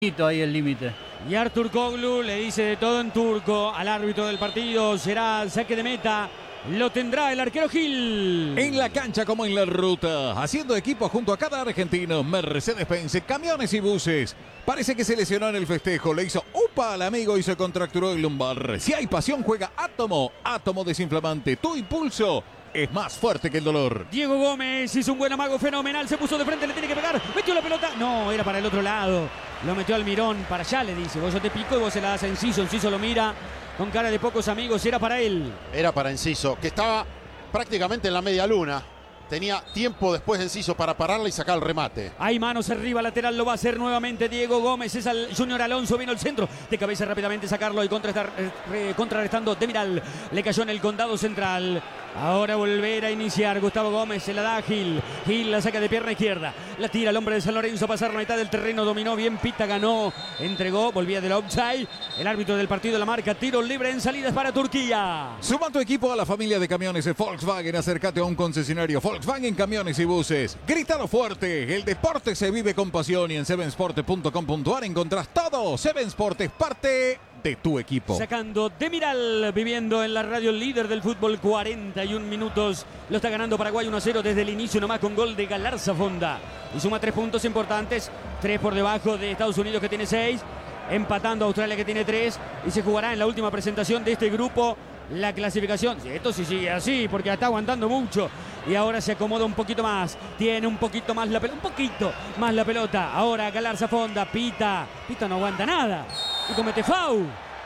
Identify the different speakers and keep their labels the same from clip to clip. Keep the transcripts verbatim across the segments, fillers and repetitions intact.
Speaker 1: Ahí el límite.
Speaker 2: Y Artur Koglu le dice de todo en turco al árbitro del partido. Será saque de meta. Lo tendrá el arquero Gil.
Speaker 3: En la cancha como en la ruta, haciendo equipo junto a cada argentino. Mercedes-Benz, camiones y buses. Parece que se lesionó en el festejo. Le hizo upa al amigo y se contracturó el lumbar. Si hay pasión, juega Átomo. Átomo desinflamante. Tu impulso es más fuerte que el dolor.
Speaker 2: Diego Gómez hizo un buen amago fenomenal. Se puso de frente, le tiene que pegar. Metió la pelota. No, era para el otro lado. Lo metió Almirón. Para allá le dice. Vos yo te pico y vos se la das a Enciso. Enciso lo mira con cara de pocos amigos. Era para él.
Speaker 4: Era para Enciso, que estaba prácticamente en la media luna. Tenía tiempo después de Enciso para pararla y sacar el remate.
Speaker 2: Hay manos arriba, lateral lo va a hacer nuevamente Diego Gómez. Es al Junior Alonso, vino el centro. De cabeza rápidamente sacarlo y contrastar, eh, contrarrestando Demiral. Le cayó en el condado central. Ahora volver a iniciar. Gustavo Gómez se la da a Gil. Gil la saca de pierna izquierda. La tira el hombre de San Lorenzo a pasar la mitad del terreno. Dominó bien Pita, ganó. Entregó, volvía del outside. El árbitro del partido la marca. Tiro libre en salidas para Turquía.
Speaker 3: Suma tu equipo a la familia de camiones de Volkswagen. Acércate a un concesionario Volkswagen Camiones y Buses. Grítalo fuerte. El deporte se vive con pasión y en seven sport punto com punto a r encontrás todo. seven Sport es parte de tu equipo.
Speaker 2: Sacando Demiral, viviendo en la radio líder del fútbol, cuarenta y un minutos. Lo está ganando Paraguay uno a cero desde el inicio nomás con gol de Galarza Fonda. Y suma tres puntos importantes. Tres por debajo de Estados Unidos que tiene seis. Empatando a Australia que tiene tres. Y se jugará en la última presentación de este grupo la clasificación. Esto sí sigue así porque está aguantando mucho. Y ahora se acomoda un poquito más. Tiene un poquito más la pelota. Un poquito más la pelota. Ahora Galarza Fonda. Pita. Pita no aguanta nada. Y comete foul.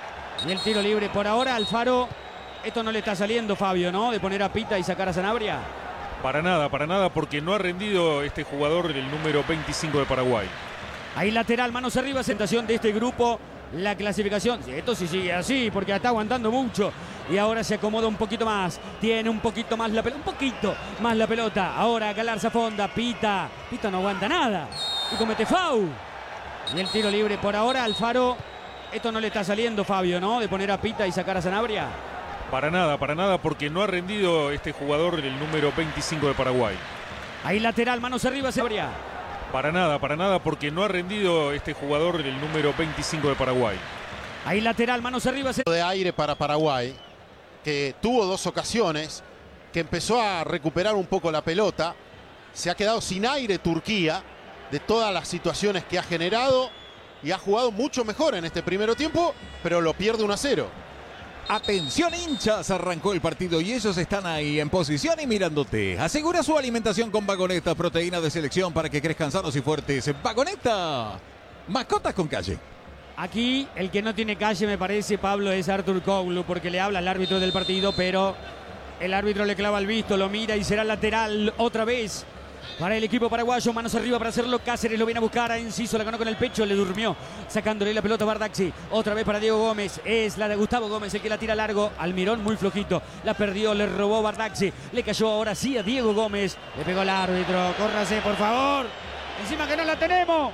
Speaker 2: Y el tiro libre por ahora. Alfaro. Esto no le está saliendo, Fabio, ¿no? De poner a Pita y sacar a Sanabria.
Speaker 5: Para nada, para nada, porque no ha rendido este jugador, el número veinticinco de Paraguay.
Speaker 2: Ahí lateral, manos arriba, presentación de este grupo. La clasificación. Esto sí sigue así porque está aguantando mucho. Y ahora se acomoda un poquito más. Tiene un poquito más la pelota. Un poquito más la pelota. Ahora Galarza Fonda. Pita. Pita no aguanta nada. Y comete foul. Y el tiro libre por ahora. Alfaro. Esto no le está saliendo, Fabio, ¿no? De poner a Pita y sacar a Sanabria.
Speaker 5: Para nada, para nada, porque no ha rendido este jugador, el número veinticinco de Paraguay.
Speaker 2: Ahí lateral, manos arriba, Sanabria.
Speaker 5: Para nada, para nada, porque no ha rendido este jugador, el número veinticinco de Paraguay.
Speaker 2: Ahí lateral, manos arriba.
Speaker 4: De aire para Paraguay, que tuvo dos ocasiones, que empezó a recuperar un poco la pelota. Se ha quedado sin aire Turquía de todas las situaciones que ha generado y ha jugado mucho mejor en este primer tiempo, pero lo pierde uno a cero.
Speaker 3: Atención hinchas, arrancó el partido y ellos están ahí en posición y mirándote. Asegura su alimentación con Vagoneta, proteína de selección para que crezcan sanos y fuertes. Vagoneta, mascotas con calle.
Speaker 2: Aquí el que no tiene calle, me parece, Pablo, es Artur Koglu, porque le habla al árbitro del partido, pero el árbitro le clava el visto, lo mira y será lateral otra vez para el equipo paraguayo. Manos arriba para hacerlo. Cáceres lo viene a buscar a Enciso. La ganó con el pecho. Le durmió. Sacándole la pelota a Bardacci. Otra vez para Diego Gómez. Es la de Gustavo Gómez el que la tira largo. Almirón muy flojito. La perdió. Le robó Bardacci. Le cayó ahora sí a Diego Gómez. Le pegó el árbitro. Córrase, por favor. Encima que no la tenemos.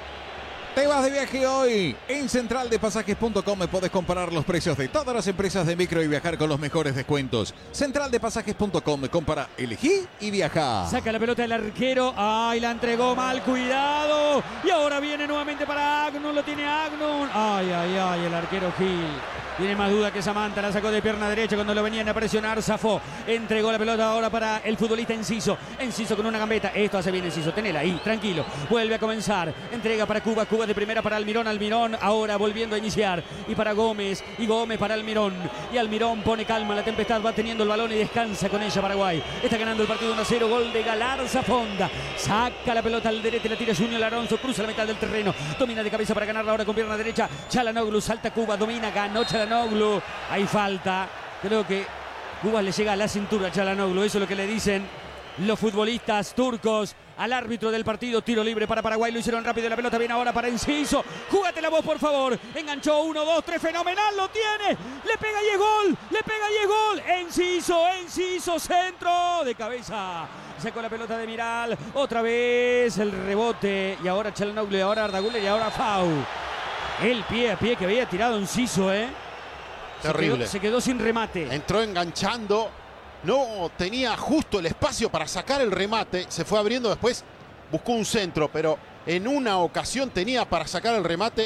Speaker 3: Te vas de viaje hoy. En central de pasajes punto com podés comparar los precios de todas las empresas de micro y viajar con los mejores descuentos. central de pasajes punto com. Compara, elegí y viaja.
Speaker 2: Saca la pelota el arquero. Ay, la entregó mal. Cuidado. Y ahora viene nuevamente para Agnun. Lo tiene Agnun. Ay, ay, ay. El arquero Gil. Tiene más duda que Samantha. La sacó de pierna derecha cuando lo venían a presionar. Zafó. Entregó la pelota ahora para el futbolista Enciso. Enciso con una gambeta. Esto hace bien Enciso. Tenela ahí. Tranquilo. Vuelve a comenzar. Entrega para Cuba. Cuba de primera para Almirón. Almirón ahora volviendo a iniciar. Y para Gómez. Y Gómez para Almirón. Y Almirón pone calma. La tempestad va teniendo el balón y descansa con ella Paraguay. Está ganando el partido uno a cero. Gol de Galarza Fonda. Saca la pelota al derecho. La tira Junior Alonso. Cruza la mitad del terreno. Domina de cabeza para ganarla ahora con pierna derecha. Çalhanoğlu. Salta Cuba. Domina. Ganó Çalhanoğlu. Hay falta. Creo que Cuba le llega a la cintura a Çalhanoğlu. Eso es lo que le dicen los futbolistas turcos al árbitro del partido. Tiro libre para Paraguay. Lo hicieron rápido. La pelota viene ahora para Enciso. Júgatela vos, por favor. Enganchó. Uno, dos, tres. Fenomenal. Lo tiene. Le pega y es gol. Le pega y es gol. Enciso. Enciso. Centro. De cabeza. Sacó la pelota de Miral. Otra vez el rebote. Y ahora Çalhanoğlu. Y ahora Ardaguler. Y ahora Fau. El pie a pie que había tirado Enciso, ¿eh?
Speaker 4: Terrible.
Speaker 2: Se quedó, se quedó sin remate.
Speaker 4: Entró enganchando. No tenía justo el espacio para sacar el remate. Se fue abriendo después. Buscó un centro, pero En una ocasión tenía para sacar el remate